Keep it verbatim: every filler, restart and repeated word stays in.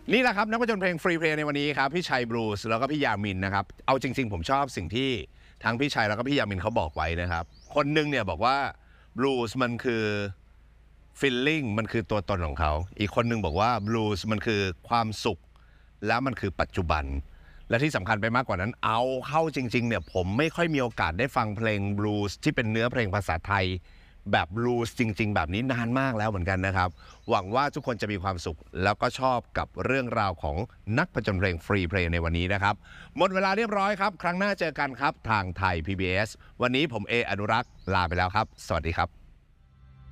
นี่แหละครับนักผจญเพลงฟรีเพลย์ในวันนี้ครับพี่ชัยบลูส์แล้วก็พี่ยามินนะครับเอาจริงๆผมชอบสิ่งที่ทั้งพี่ชัยแล้วก็พี่ยามินเขาบอกไว้นะครับคนหนึงเนี่ยบอกว่าบลูส์มันคือฟีลลิ่งมันคือตัวตนของเขาอีกคนหนึงบอกว่าบลูส์มันคือความสุขแล้วมันคือปัจจุบันและที่สำคัญไปมากกว่านั้นเอาเข้าจริงๆเนี่ยผมไม่ค่อยมีโอกาสได้ฟังเพลงบลูส์ที่เป็นเนื้อเพลงภาษาไทยแบบบลูส์จริงๆแบบนี้นานมากแล้วเหมือนกันนะครับหวังว่าทุกคนจะมีความสุขแล้วก็ชอบกับเรื่องราวของนักผจญเพลงฟรีเพลงในวันนี้นะครับหมดเวลาเรียบร้อยครับครั้งหน้าเจอกันครับทางไทย พี บี เอส วันนี้ผมเออนุรักษ์ลาไปแล้วครับสวัสดีครับ